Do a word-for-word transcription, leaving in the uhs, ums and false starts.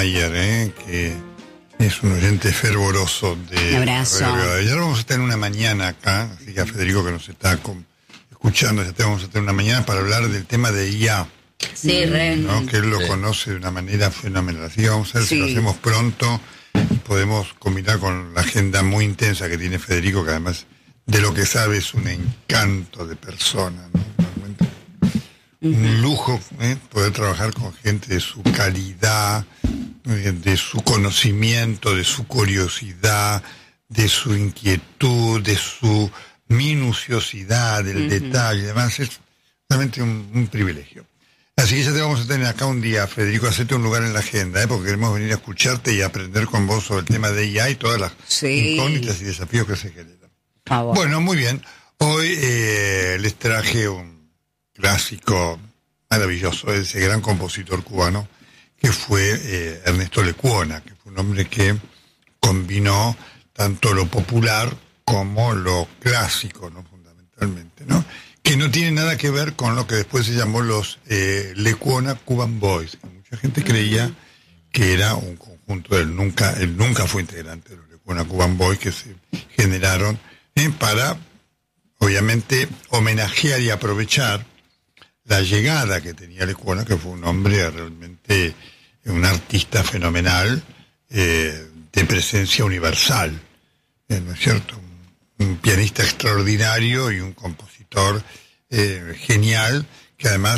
Mayer, ¿eh? que es un oyente fervoroso de... Un abrazo. Ya lo vamos a tener una mañana acá, así que a Federico que nos está con, escuchando, ya te vamos a tener una mañana para hablar del tema de I A. Sí, re. ¿no? Que él lo Sí. conoce de una manera fenomenal. Así que vamos a ver Sí. si lo hacemos pronto y podemos combinar con la agenda muy intensa que tiene Federico, que además de lo que sabe es un encanto de persona, ¿no? Realmente un lujo, ¿eh? Poder trabajar con gente de su calidad, eh, de su conocimiento, de su curiosidad, de su inquietud, de su minuciosidad, del Ujú. detalle. Además es realmente un, un privilegio. Así que ya te vamos a tener acá un día, Federico, hacerte un lugar en la agenda, ¿eh? Porque queremos venir a escucharte y aprender con vos sobre el tema de I A y todas las Sí. incógnitas y desafíos que se generan. Por favor. Bueno, muy bien. Hoy eh, les traje un clásico maravilloso de ese gran compositor cubano que fue eh, Ernesto Lecuona, que fue un hombre que combinó tanto lo popular como lo clásico, ¿no? Fundamentalmente, ¿no? Que no tiene nada que ver con lo que después se llamó los eh, Lecuona Cuban Boys. Mucha gente creía que era un conjunto, él nunca, él nunca fue integrante de los Lecuona Cuban Boys que se generaron eh, para, obviamente, homenajear y aprovechar la llegada que tenía Lecuona, que fue un hombre realmente, un artista fenomenal, eh, de presencia universal, eh, ¿no es cierto? Un, un pianista extraordinario y un compositor eh, genial, que además